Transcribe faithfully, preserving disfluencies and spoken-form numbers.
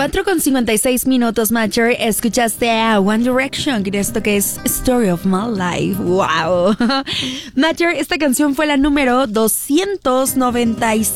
cuatro con cincuenta y seis minutos, Matcher. Escuchaste a One Direction, esto que es Story of My Life. ¡Wow! Matcher, esta canción fue la número doscientos noventa y